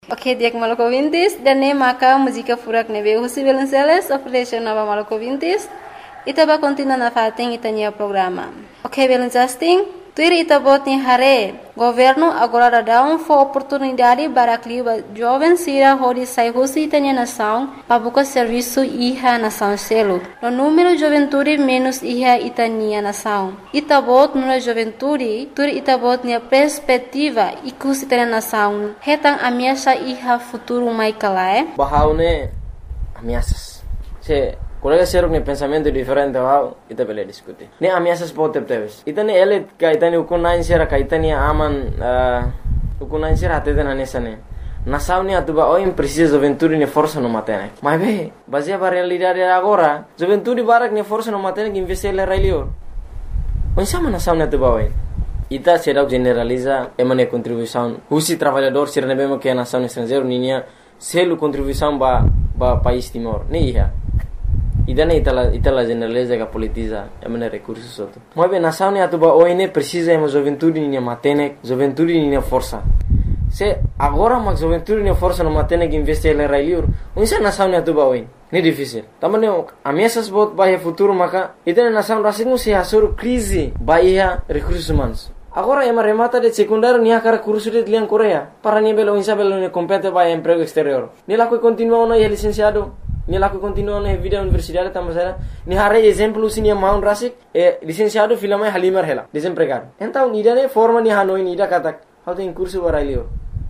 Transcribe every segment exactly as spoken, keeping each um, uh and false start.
Ok, dia que maluco vintis, dan ne maka música furak nebe husi belenceles, operation nova maluco vintis, itaba continua na fating itania programa. Ok, belencasting, tuir itabot ni hare, governo agora dá um for oportunidade para clima jovem sira hori sai husi itania nação, pabuka serviço iha nação selo. No número juventude menos iha itania nação. Itabot no juventude, tuir itabot ni perspectiva ikus itania nação. Hetang ameaça iha futuro mai kalae. Bahaune ameaças. Se colega seruk ni pensamento diferente wow, ita bele diskuti. Ni ameaças pode teves. Ita ni ele kaitani ukunain sera kaitani aman uh, ukunain sera atete na nesane. Nação ni atuba oi precisa juventude ni força no matene. Mas be, baseia para realidade agora, juventude barak ni força no matene que investir le railio. Onsama nação ni atuba oi. Ita será generaliza emane contribuição. Husi trabalhador ser nebemo que a nação estrangeiro ninia selo contribuição ba ba país Timor. Ni ia. Idana itala itala generaliza que politiza emane recursos soto. Mas bem nação ni atuba oi ne precisa ema juventude ni matene, juventude ni força. Se agora mas juventude ni força no matene que investir le railio. Unsa nação ni atuba oi. Ni difícil. Tamane ameaças bot bahia futuro maka idana nação rasing se hasur crise bahia recursos humanos. Agora ema remata de secundário ni akara curso de lian Coreia para ni belo insa belo ni compete bahia emprego exterior. Ni la que continua no é licenciado, ni la que continua no vida universidade também ni hare exemplo sini maun rasik e licenciado filama halimar hela desempregado. Então ni dane forma ni hanoi ni da katak how tem curso barailio.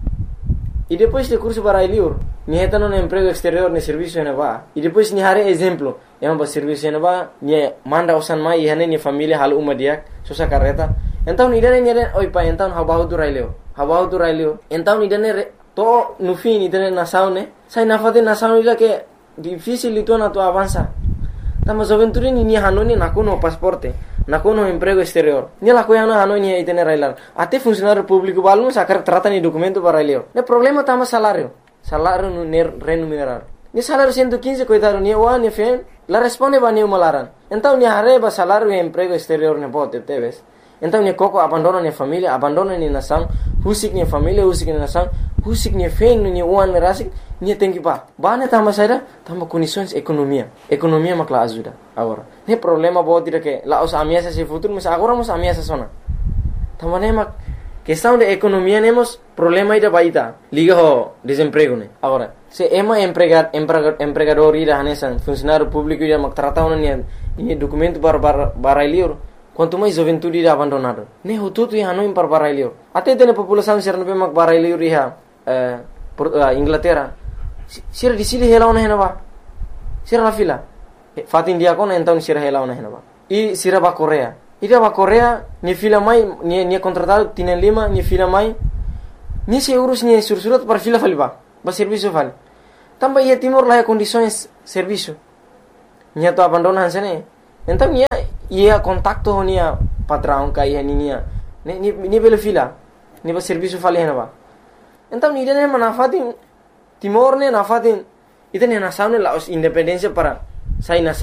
E depois de curso barailio ni heta no emprego exterior ni serviço na va. E depois ni hare exemplo ema ba serviço na va ni manda usan mai hane ni família halu umadiak susa carreta. Então ni dane ni dane oi pa então habahu tu railio. Habahu tu railio. Então ni dane to no fim ni dane nação ne. Sai na fate nação ila que difícil itu na tu avança. Tama juventude ni ni hanoni na kono pasporte, na kono emprego exterior. Ni la coiana hanoni ni itene railar. Até funcionário público balun sacar trata ni documento para railio. Ne problema tama salário. Salário no remunerado. Ni salário cento e quinze coitado ni wa ni fen, la responde ba ni malaran. Então ni arreba salário e emprego exterior ne bote teves. Então ni coco abandona ni família, abandona ni nação, husik ni família, husik ni nação, husik ni fen ni uan rasik, ni tem que pa. Bane tama saída, tama condições economia. Economia makla ajuda agora. Ne problema bo dire que la os ameaças se futuro, mas agora mos ameaças sona. Tama ne mak questão de economia nemos problema ida baita. Liga ho desemprego ne. Agora, se ema empregar empregador ida hanesan, funcionário público ida mak trata ni ni documento para para lior. Quanto mais juventude irá abandonado. Ne hututu ia não impar barailio. Até tem a população ser não mak barailio iha eh Inglaterra. Sira di sili hela ona henaba. Sira la fila. Fatin dia kon então sira hela ona henaba. I sira ba Coreia. Ida ba Coreia ni fila mai ni ni contratado tienen lima ni fila mai. Ni se urus ni sursurat para fila faliba. Ba serviço fal. Tamba ia Timor la condições serviço. Nia to abandonan sene. Então ia ia contacto nia patrão ka ia ninia. Ni ni ni bela fila. Ni ba serviço fali henaba. Então ni dene manafatin Timor ne nafatin itene nasaune la independência para sai na